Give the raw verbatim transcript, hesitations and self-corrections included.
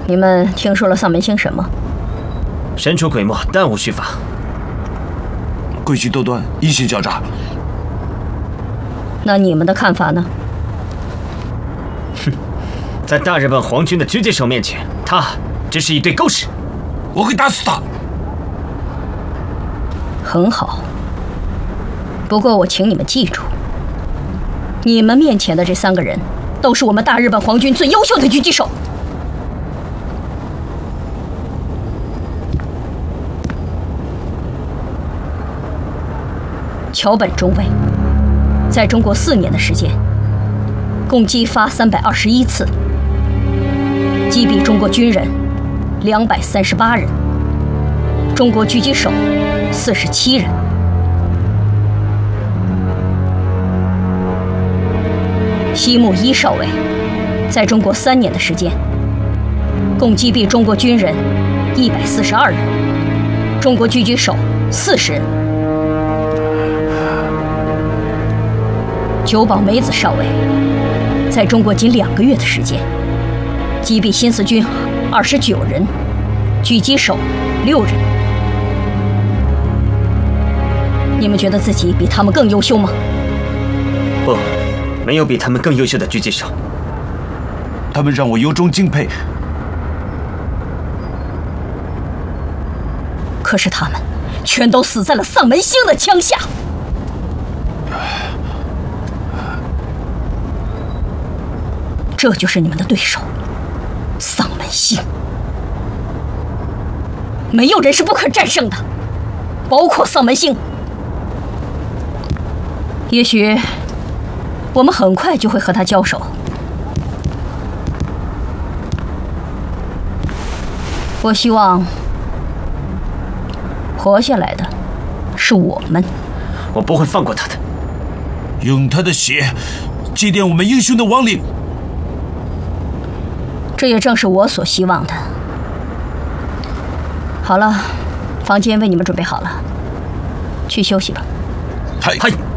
你们听说了丧门星神吗？ 神出鬼没，弹无虚发。 诡计多端，异性狡诈。 那你们的看法呢？ 哼，在大日本皇军的狙击手面前，他只是一堆狗屎。 我会打死他。 很好。不过我请你们记住，你们面前的这三个人，都是我们大日本皇军最优秀的狙击手。桥本中尉，在中国四年的时间，共击发三百二十一次，击毙中国军人两百三十八人，中国狙击手四十七人。西木一少尉，在中国三年的时间，共击毙中国军人一百四十二人，中国狙击手四十人。久保美子少尉，在中国仅两个月的时间，击毙新四军二十九人，狙击手六人。你们觉得自己比他们更优秀吗？ 不，没有比他们更优秀的狙击手。 他们让我由衷敬佩。 可是他们全都死在了丧门星的枪下。这就是你们的对手，丧门星。没有人是不可战胜的，包括丧门星。也许我们很快就会和他交手。我希望活下来的是我们。 我不会放过他的。 用他的血祭奠我们英雄的亡灵。 这也正是我所希望的。好了，房间为你们准备好了，去休息吧。 嗨。